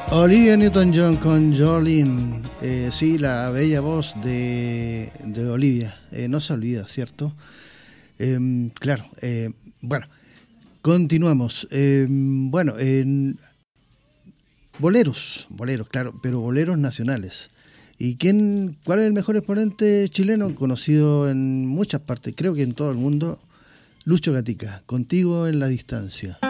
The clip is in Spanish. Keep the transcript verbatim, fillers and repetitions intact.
Olivia Newton-John con Jolene, eh, sí, la bella voz de, de Olivia, eh, no se olvida, ¿cierto? Eh, claro, eh, bueno, continuamos. Eh, bueno, en boleros, boleros, claro, pero boleros nacionales. ¿Y quién, cuál es el mejor exponente chileno conocido en muchas partes, creo que en todo el mundo? Lucho Gatica, Contigo en la Distancia.